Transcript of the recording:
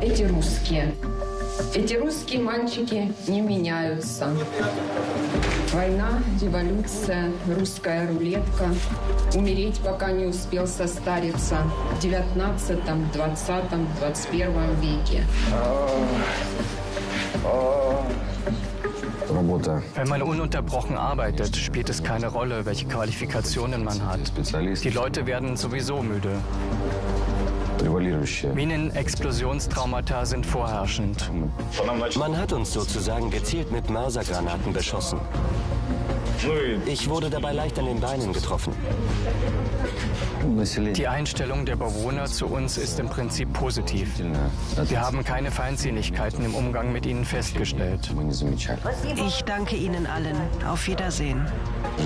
эти русские. Эти русские мальчики не меняются. Война, революция, русская рулетка. Умереть, пока не успел состариться в 19, 20, 21 веке. Wenn man ununterbrochen arbeitet, spielt es keine Rolle, welche Qualifikationen man hat. Die Leute werden sowieso müde. Minen-Explosionstraumata sind vorherrschend. Man hat uns sozusagen gezielt mit Mörsergranaten beschossen. Ich wurde dabei leicht an den Beinen getroffen. Die Einstellung der Bewohner zu uns ist im Prinzip positiv. Wir haben keine Feindseligkeiten im Umgang mit ihnen festgestellt. Ich danke Ihnen allen. Auf Wiedersehen.